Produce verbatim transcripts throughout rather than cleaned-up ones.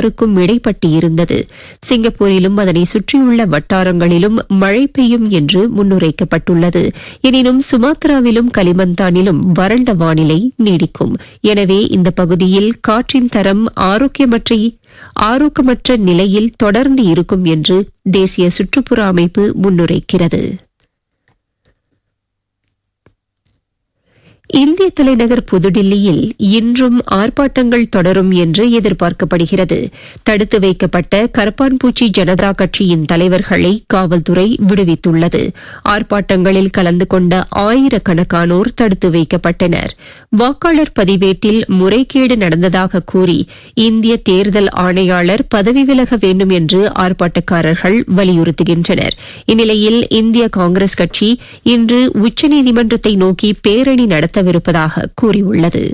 ஆறுக்கும் இடைப்பட்டு இருந்தது. சிங்கப்பூரிலும் அதனை சுற்றியுள்ள வட்டாரங்களிலும் மழை பெய்யும் என்று முன்னுரைக்கப்பட்டுள்ளது. எனினும் சுமாத்ராவிலும் கலிமந்தானிலும் வறண்ட வானிலை நீடிக்கும். எனவே இந்த பகுதியில் காற்றின் தரம் ஆரோக்கியமற்ற ஆரோக்கியமற்ற நிலையில் தொடர்ந்து இருக்கும் என்று தேசிய சுற்றுப்புற அமைப்பு முன்னுரைக்கிறது. இந்திய தலைநகர் புதுடில்லியில் இன்றும் ஆர்ப்பாட்டங்கள் தொடரும் என்று எதிர்பார்க்கப்படுகிறது. தடுத்து வைக்கப்பட்ட கரப்பான்பூச்சி ஜனதா கட்சியின் தலைவர்களை காவல்துறை விடுவித்துள்ளது. ஆர்ப்பாட்டங்களில் கலந்து கொண்ட ஆயிரக்கணக்கானோர் தடுத்து வைக்கப்பட்டனர். வாக்காளர் பதிவேட்டில் முறைகேடு நடந்ததாக கூறி இந்திய தேர்தல் ஆணையாளர் பதவி விலக வேண்டும் என்று ஆர்ப்பாட்டக்காரர்கள் வலியுறுத்துகின்றனர். இந்நிலையில் இந்திய காங்கிரஸ் கட்சி இன்று உச்சநீதிமன்றத்தை நோக்கி பேரணி நடத்த விருப்பதாக கூறியுள்ளது.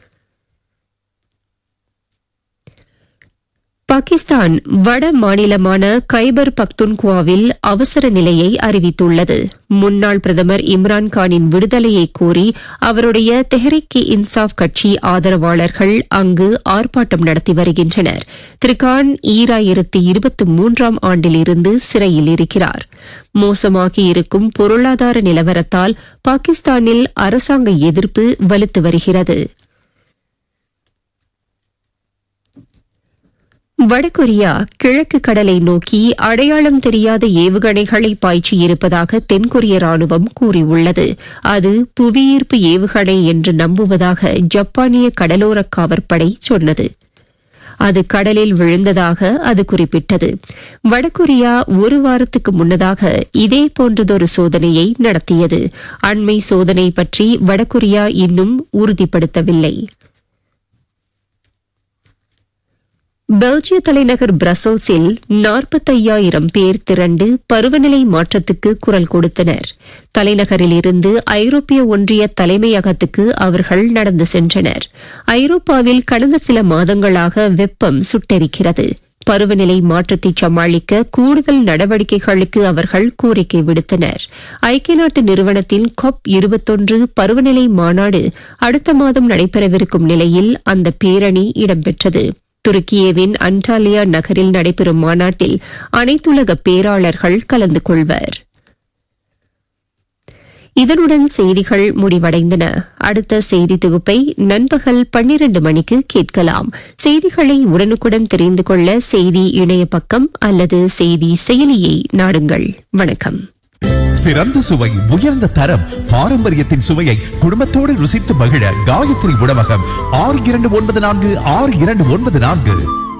பாகிஸ்தான் வட மாநிலமான கைபர் பக்துன்குவாவில் அவசர நிலையை அறிவித்துள்ளது. முன்னாள் பிரதமர் இம்ரான்கானின் விடுதலையை கோரி அவருடைய தெஹ்ரிக் இன்சாப் கட்சி ஆதரவாளர்கள் அங்கு ஆர்ப்பாட்டம் நடத்தி வருகின்றனர். திரு கான் ஈராயிரத்து இருபத்தி மூன்றாம் ஆண்டிலிருந்து சிறையில் இருக்கிறார். மோசமாகி இருக்கும் பொருளாதார நிலவரத்தால் பாகிஸ்தானில் அரசாங்க எதிர்ப்பு வலுத்து வருகிறது. வடகொரியா கிழக்கு கடலை நோக்கி அடையாளம் தெரியாத ஏவுகணைகளை பாய்ச்சியிருப்பதாக தென்கொரிய ராணுவம் கூறியுள்ளது. அது புவியீர்ப்பு ஏவுகணை என்று நம்புவதாக ஜப்பானிய கடலோர காவற்படை சொன்னது. அது கடலில் விழுந்ததாக அது குறிப்பிட்டது. வடகொரியா ஒரு வாரத்துக்கு முன்னதாக இதே போன்றதொரு சோதனையை நடத்தியது. அண்மை சோதனை பற்றி வடகொரியா இன்னும் உறுதிப்படுத்தவில்லை. பெல்ஜிய தலைநகர் பிரசல்ஸில் நாற்பத்தையாயிரம் பேர் திரண்டு பருவநிலை மாற்றத்துக்கு குரல் கொடுத்தனர். தலைநகரிலிருந்து ஐரோப்பிய ஒன்றிய தலைமையகத்துக்கு அவர்கள் நடந்து சென்றனர். ஐரோப்பாவில் கடந்த சில மாதங்களாக வெப்பம் சுட்டெரிக்கிறது. பருவநிலை மாற்றத்தை சமாளிக்க கூடுதல் நடவடிக்கைகளுக்கு அவர்கள் கோரிக்கை விடுத்தனர். ஐக்கிய நாட்டு நிறுவனத்தின் காப் இருபத்தொன்று பருவநிலை மாநாடு அடுத்த மாதம் நடைபெறவிருக்கும் நிலையில் அந்த பேரணி இடம்பெற்றது. துருக்கியவின் அன்டாலியா நகரில் நடைபெறும் மாநாட்டில் அனைத்துலக பேராளர்கள் கலந்து கொள்வர். இதனுடன் செய்திகள் முடிவடைந்தன. அடுத்த செய்தி தொகுப்பை நண்பகல் பன்னிரண்டு மணிக்கு கேட்கலாம். செய்திகளை உடனுக்குடன் தெரிந்து கொள்ள செய்தி இணைய பக்கம் அல்லது செய்தி செயலியை நாடுங்கள். வணக்கம். சிறந்த சுவை, உயர்ந்த தரம், பாரம்பரியத்தின் சுவையை குடும்பத்தோடு ருசித்து மகிழ காயத்ரி உணவகம் ஆறு இரண்டு ஒன்பது நான்கு ஆறு இரண்டு ஒன்பது நான்கு.